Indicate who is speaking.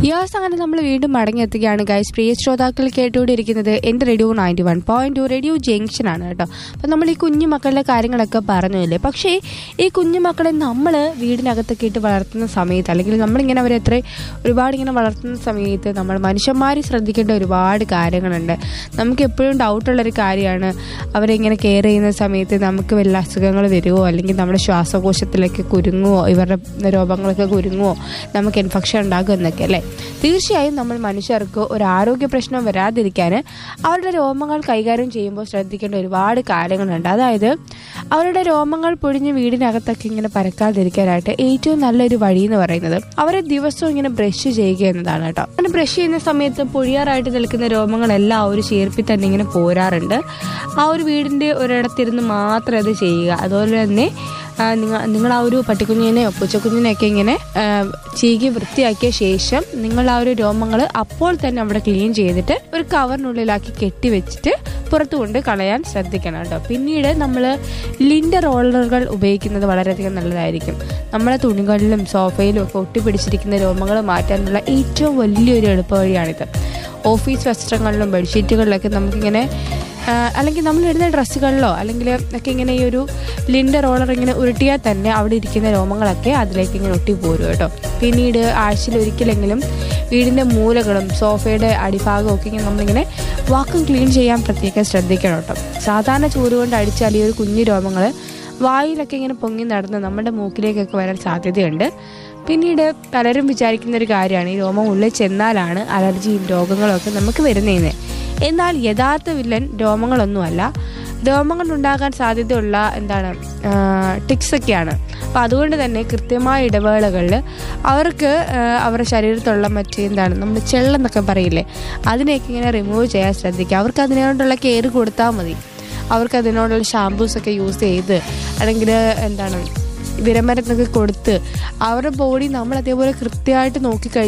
Speaker 1: Yours അങ്ങനെ നമ്മൾ വീണ്ടും മടങ്ങിയെത്തുകയാണ് ഗൈസ്. പ്രിയ ശ്രോതാക്കൾ കേട്ടുകൊണ്ടിരിക്കുന്നത് എൻ്റെ റേഡിയോ 91.2 റേഡിയോ ജംഗ്ഷൻ ആണ് കേട്ടോ. അപ്പം നമ്മൾ ഈ കുഞ്ഞു മക്കളുടെ കാര്യങ്ങളൊക്കെ പറഞ്ഞില്ലേ, പക്ഷേ ഈ കുഞ്ഞു മക്കളെ നമ്മൾ വീടിനകത്തൊക്കെ ഇട്ട് വളർത്തുന്ന സമയത്ത്, അല്ലെങ്കിൽ നമ്മളിങ്ങനെ അവരെ ഒരുപാട് ഇങ്ങനെ വളർത്തുന്ന സമയത്ത് നമ്മൾ മനുഷ്യന്മാർ ശ്രദ്ധിക്കേണ്ട ഒരുപാട് കാര്യങ്ങളുണ്ട്. നമുക്ക് എപ്പോഴും ഡൗട്ടുള്ളൊരു കാര്യമാണ്, അവരെ ഇങ്ങനെ കെയർ ചെയ്യുന്ന സമയത്ത് നമുക്ക് വല്ല അസുഖങ്ങൾ വരുമോ, അല്ലെങ്കിൽ നമ്മുടെ ശ്വാസകോശത്തിലേക്ക് കുരുങ്ങുമോ, ഇവരുടെ രോഗങ്ങളൊക്കെ കുരുങ്ങുമോ, നമുക്ക് ഇൻഫെക്ഷൻ ഉണ്ടാകും എന്നൊക്കെ അല്ലേ. തീർച്ചയായും നമ്മൾ മനുഷ്യർക്ക് ഒരു ആരോഗ്യ പ്രശ്നം വരാതിരിക്കാൻ അവരുടെ രോമങ്ങൾ കൈകാര്യം ചെയ്യുമ്പോൾ ശ്രദ്ധിക്കേണ്ട ഒരുപാട് കാര്യങ്ങളുണ്ട്. അതായത് അവരുടെ രോമങ്ങൾ പൊടിഞ്ഞ് വീടിനകത്തൊക്കെ ഇങ്ങനെ പരക്കാതിരിക്കാനായിട്ട് ഏറ്റവും നല്ലൊരു വഴി എന്ന് പറയുന്നത് അവരെ ദിവസവും ഇങ്ങനെ ബ്രഷ് ചെയ്യുക എന്നതാണ് കേട്ടോ. അങ്ങനെ ബ്രഷ് ചെയ്യുന്ന സമയത്ത് പൊഴിയാറായിട്ട് നിൽക്കുന്ന രോമങ്ങളെല്ലാം ആ ഒരു ചേർപ്പിൽ തന്നെ ഇങ്ങനെ പോരാറുണ്ട്. ആ ഒരു വീടിൻ്റെ ഒരിടത്തിരുന്ന് മാത്രം അത് ചെയ്യുക. അതുപോലെ തന്നെ നിങ്ങൾ ആ ഒരു പട്ടിക്കുഞ്ഞിനെയോ പൂച്ചക്കുഞ്ഞിനെയൊക്കെ ഇങ്ങനെ ചീകി വൃത്തിയാക്കിയ ശേഷം നിങ്ങൾ ആ ഒരു രോമങ്ങൾ അപ്പോൾ തന്നെ അവിടെ ക്ലീൻ ചെയ്തിട്ട് ഒരു കവറിനുള്ളിലാക്കി കെട്ടിവെച്ചിട്ട് പുറത്തു കൊണ്ട് കളയാൻ ശ്രദ്ധിക്കണം കേട്ടോ. പിന്നീട് നമ്മൾ ലിൻഡർ റോളറുകൾ ഉപയോഗിക്കുന്നത് വളരെയധികം നല്ലതായിരിക്കും. നമ്മളെ തുണികളിലും സോഫയിലും ഒക്കെ ഒട്ടിപ്പിടിച്ചിരിക്കുന്ന രോമങ്ങൾ മാറ്റാനുള്ള ഏറ്റവും വലിയൊരു എളുപ്പവഴിയാണിത്. ഓഫീസ് വസ്ത്രങ്ങളിലും ബെഡ്ഷീറ്റുകളിലൊക്കെ നമുക്കിങ്ങനെ, അല്ലെങ്കിൽ നമ്മൾ ഇടുന്ന ഡ്രസ്സുകളിലോ അല്ലെങ്കിൽ ഒക്കെ ഇങ്ങനെ ഈ ഒരു ലിൻഡർ റോളർ ഇങ്ങനെ ഉരുട്ടിയാൽ തന്നെ അവിടെ ഇരിക്കുന്ന രോമങ്ങളൊക്കെ അതിലേക്ക് ഇങ്ങനെ ഒട്ടിപ്പോരും കേട്ടോ. പിന്നീട് ആഴ്ചയിൽ ഒരിക്കലെങ്കിലും വീടിൻ്റെ മൂലകളും സോഫയുടെ അടിഭാഗവും ഒക്കെ ഇങ്ങനെ നമ്മളിങ്ങനെ വാക്വം ക്ലീൻ ചെയ്യാൻ പ്രത്യേകം ശ്രദ്ധിക്കണം കേട്ടോ. സാധാരണ ചൂട് കൊണ്ട് അടിച്ചാൽ ഈ ഒരു കുഞ്ഞു രോമങ്ങൾ വായിലൊക്കെ ഇങ്ങനെ പൊങ്ങി നടന്ന് നമ്മുടെ മൂക്കിലേക്കൊക്കെ വരാൻ സാധ്യതയുണ്ട്. പിന്നീട് പലരും വിചാരിക്കുന്ന ഒരു കാര്യമാണ് ഈ രോമം ഉള്ളിൽ ചെന്നാലാണ് അലർജിയും രോഗങ്ങളും ഒക്കെ നമുക്ക് വരുന്നതെന്ന്. എന്നാൽ യഥാർത്ഥ വില്ലൻ രോമങ്ങളൊന്നുമല്ല, രോമങ്ങൾ ഉണ്ടാകാൻ സാധ്യതയുള്ള ടിക്സൊക്കെയാണ്. അപ്പം അതുകൊണ്ട് തന്നെ കൃത്യമായ ഇടവേളകളിൽ അവർക്ക് അവരുടെ ശരീരത്തുള്ള നമ്മൾ ചെള്ളെന്നൊക്കെ പറയില്ലേ, അതിനെയൊക്കെ ഇങ്ങനെ റിമൂവ് ചെയ്യാൻ ശ്രദ്ധിക്കുക. അവർക്ക് അതിനോടുള്ള കെയർ കൊടുത്താൽ മതി. അവർക്ക് അതിനോടുള്ള ഷാമ്പൂസൊക്കെ യൂസ് ചെയ്ത് അല്ലെങ്കിൽ വിരമരുന്നൊക്കെ കൊടുത്ത് അവരുടെ ബോഡി നമ്മൾ അതേപോലെ കൃത്യമായിട്ട് നോക്കിക്കഴിഞ്ഞാൽ